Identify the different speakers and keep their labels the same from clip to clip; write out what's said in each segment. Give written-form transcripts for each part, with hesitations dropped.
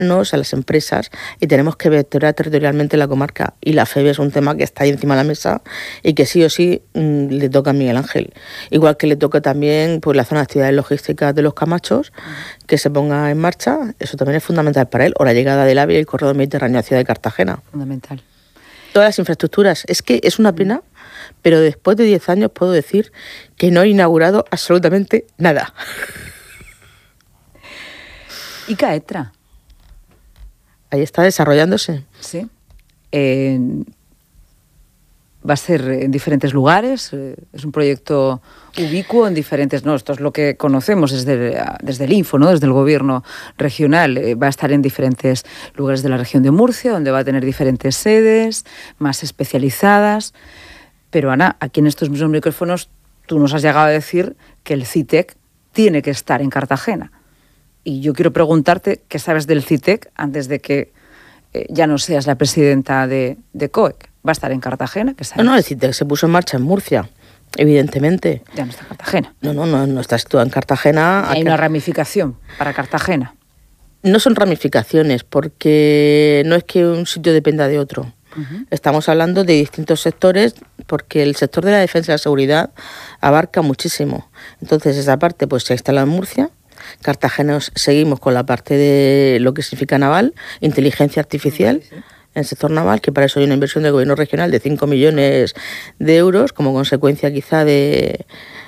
Speaker 1: a las empresas y tenemos que vertebrar territorialmente la comarca. Y la FEBE es un tema que está ahí encima de la mesa y que sí o sí le toca a Miguel Ángel. Igual que le toca también pues, la zona de actividades logísticas de los Camachos, que se ponga en marcha. Eso también es fundamental para él. O la llegada del AVE y el corredor mediterráneo a Ciudad de Cartagena.
Speaker 2: Fundamental.
Speaker 1: Todas las infraestructuras. Es que es una pena, pero después de 10 años puedo decir que no he inaugurado absolutamente nada.
Speaker 2: ¿Y Caetra?
Speaker 1: Ahí está desarrollándose.
Speaker 2: Sí. Va a ser en diferentes lugares, es un proyecto ubicuo en diferentes... No, esto es lo que conocemos desde el Info, ¿no? Desde el gobierno regional. Va a estar en diferentes lugares de la región de Murcia, donde va a tener diferentes sedes, más especializadas. Pero Ana, aquí en estos mismos micrófonos, tú nos has llegado a decir que el CITEC tiene que estar en Cartagena. Y yo quiero preguntarte qué sabes del CITEC antes de que ya no seas la presidenta de COEC. ¿Va a estar en Cartagena? ¿Qué sabes?
Speaker 1: No, el CITEC se puso en marcha en Murcia, evidentemente.
Speaker 2: Ya no está en Cartagena.
Speaker 1: No está situado en Cartagena.
Speaker 2: Hay una ramificación para Cartagena.
Speaker 1: No son ramificaciones, porque no es que un sitio dependa de otro. Uh-huh. Estamos hablando de distintos sectores, porque el sector de la defensa y la seguridad abarca muchísimo. Entonces, esa parte pues se ha instalado en Murcia. Cartagena seguimos con la parte de lo que significa naval, inteligencia artificial, sí. En el sector naval, que para eso hay una inversión del gobierno regional de 5 millones de euros, como consecuencia quizá del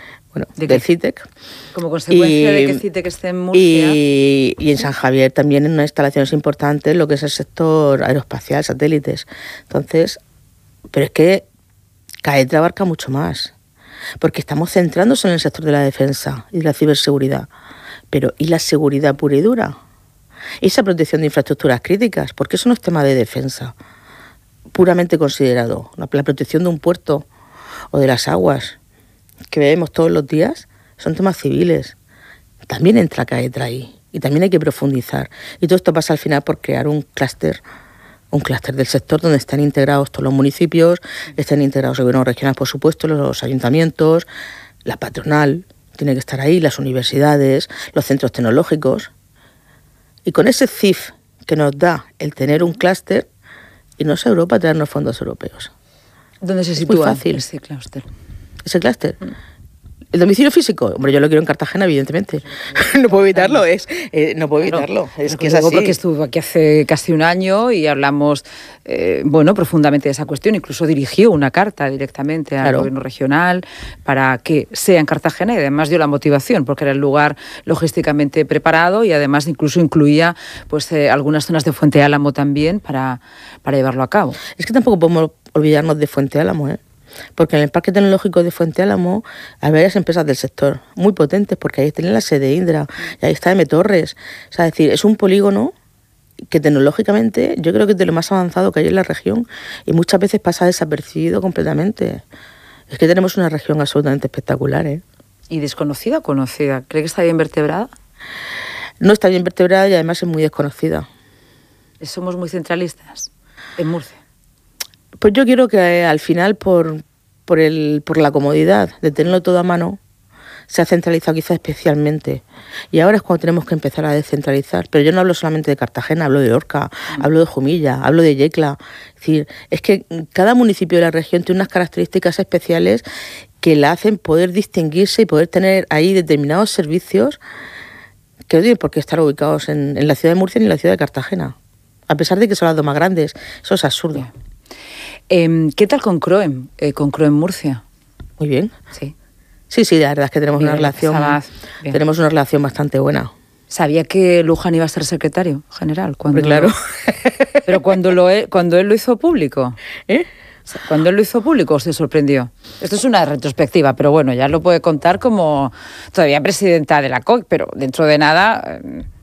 Speaker 1: CITEC.
Speaker 2: Como consecuencia de que CITEC esté en Murcia.
Speaker 1: Y en San Javier también en unas instalaciones importantes, lo que es el sector aeroespacial, satélites. Entonces, pero es que Caetra abarca mucho más, porque estamos centrándose en el sector de la defensa y de la ciberseguridad. Pero ¿y la seguridad pura y dura? Esa protección de infraestructuras críticas, porque eso no es tema de defensa puramente considerado. La protección de un puerto o de las aguas que vemos todos los días son temas civiles. También entra Caetra ahí y también hay que profundizar. Y todo esto pasa al final por crear un clúster del sector donde están integrados todos los municipios, están integrados el gobierno regional, por supuesto, los ayuntamientos, la patronal tiene que estar ahí, las universidades, los centros tecnológicos. Y con ese CIF que nos da el tener un clúster, y no es Europa traernos fondos europeos.
Speaker 2: ¿Dónde se sitúa
Speaker 1: ese clúster? ¿Ese clúster? ¿El domicilio físico? Hombre, yo lo quiero en Cartagena, evidentemente. No puedo evitarlo, no puedo evitarlo. Es que es así.
Speaker 2: Porque estuvo aquí hace casi un año y hablamos, profundamente de esa cuestión. Incluso dirigió una carta directamente al gobierno regional para que sea en Cartagena y además dio la motivación, porque era el lugar logísticamente preparado y además incluso incluía algunas zonas de Fuente Álamo también para llevarlo a cabo.
Speaker 1: Es que tampoco podemos olvidarnos de Fuente Álamo, porque en el Parque Tecnológico de Fuente Álamo hay varias empresas del sector muy potentes, porque ahí tienen la sede de Indra y ahí está M. Torres. O sea, es decir, es un polígono que tecnológicamente yo creo que es de lo más avanzado que hay en la región y muchas veces pasa desapercibido completamente. Es que tenemos una región absolutamente espectacular.
Speaker 2: ¿Y desconocida o conocida? ¿Cree que está bien vertebrada?
Speaker 1: No está bien vertebrada y además es muy desconocida.
Speaker 2: ¿Somos muy centralistas en Murcia?
Speaker 1: Pues yo quiero que al final, por la comodidad de tenerlo todo a mano, se ha centralizado quizá especialmente. Y ahora es cuando tenemos que empezar a descentralizar. Pero yo no hablo solamente de Cartagena, hablo de Lorca, hablo de Jumilla, hablo de Yecla. Es decir, es que cada municipio de la región tiene unas características especiales que la hacen poder distinguirse y poder tener ahí determinados servicios que no tienen por qué estar ubicados en la ciudad de Murcia ni en la ciudad de Cartagena. A pesar de que son las dos más grandes. Eso es absurdo.
Speaker 2: ¿Qué tal con CROEM? Con CROEM Murcia.
Speaker 1: Muy bien.
Speaker 2: Sí.
Speaker 1: Sí, la verdad es que tenemos una relación bastante buena.
Speaker 2: ¿Sabía que Luján iba a ser secretario general?
Speaker 1: Claro.
Speaker 2: Pero cuando él lo hizo público. Cuando él lo hizo público, ¿os sorprendió? Esto es una retrospectiva, pero bueno, ya lo puede contar como todavía presidenta de la COEC, pero dentro de nada...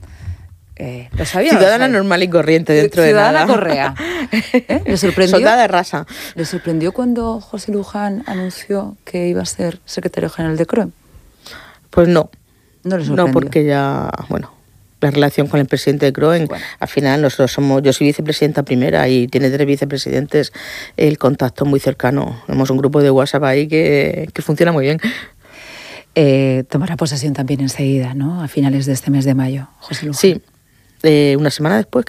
Speaker 2: ¿lo sabía?
Speaker 1: Ciudadana normal y corriente dentro de nada.
Speaker 2: Ciudadana Correa. ¿Le sorprendió?
Speaker 1: Soldada de raza.
Speaker 2: ¿Le sorprendió cuando José Luján anunció que iba a ser secretario general de CROEM?
Speaker 1: Pues no.
Speaker 2: No le sorprendió.
Speaker 1: No, porque ya, la relación con el presidente de CROEM, al final yo soy vicepresidenta primera y tiene 3 vicepresidentes, el contacto muy cercano. Tenemos un grupo de WhatsApp ahí que funciona muy bien.
Speaker 2: Tomará posesión también enseguida, ¿no? A finales de este mes de mayo, José Luján.
Speaker 1: Sí. una semana después